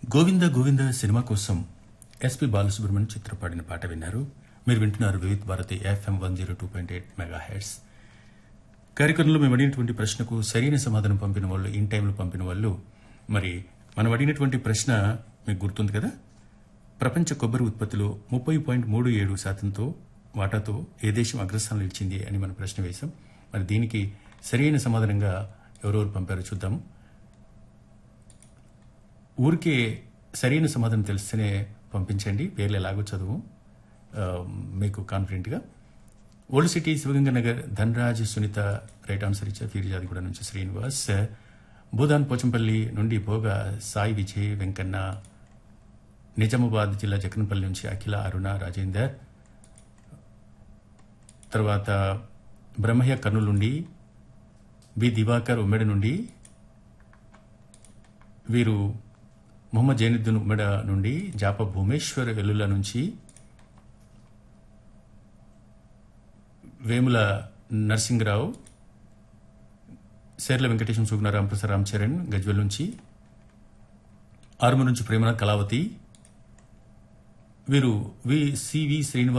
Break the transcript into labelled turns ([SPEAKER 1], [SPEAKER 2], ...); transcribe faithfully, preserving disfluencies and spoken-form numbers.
[SPEAKER 1] Govinda Govinda cinema కోసం SP Balasubrahmanyam చిత్ర పాడిన పాట విన్నారు. మీరు వింటున్నారు వివిధ Bharati FM one zero two point eight mega heads. కార్యక్రమంలో మేము అడిగినటువంటి ప్రశ్నకు సరైన సమాధానం పంపిన వాళ్ళు, ఇన్ టైంలో పంపిన వాళ్ళు, మరి మనం అడిగినటువంటి ప్రశ్న మీకు గుర్తుంది కదా, ప్రపంచ కొబ్బరి ఉత్పత్తిలో ముప్పై పాయింట్ మూడు ఏడు శాతంతో వాటాతో ఏ దేశం అగ్రస్థానంలో నిలిచింది అని మనం ప్రశ్న వేశాం. మరి దీనికి సరైన సమాధానంగా ఎవరెవరు పంపారో చూద్దాం. ఊరికే సరైన సమాధానం తెలిస్తేనే పంపించండి, పేర్లు ఎలాగో చదువు మీకు కాన్ఫిడెంట్గా. Old city Shivaganga Nagar Dhanraj Sunitha right answer ఇచ్చారు. ఫీర్జాదిగూడ నుంచి శ్రీనివాస్, భూదాన్ పోచంపల్లి నుండి భోగా సాయి విజయ్ వెంకన్న, నిజామాబాద్ జిల్లా జకన్పల్లి నుంచి అఖిల అరుణ రాజేందర్, తర్వాత బ్రహ్మయ్య కర్నూలు నుండి, బి దివాకర్ ఉమ్మెడ నుండి, వీరు మొహమ్మద్ జైనుద్దీన్ ఉమ్మెడ నుండి, జాప భూమేశ్వర్ వెల్లుల నుంచి, వేముల నరసింగరావు, శేర్ల వెంకటేశం, సుగుణ రాంప్రసాద్ రామ్ చరణ్ గజ్వెల్ నుంచి, ఆరుమూరు నుంచి ప్రేమనాథ్ కళావతి, వీరు వి సివి శ్రీనివాస్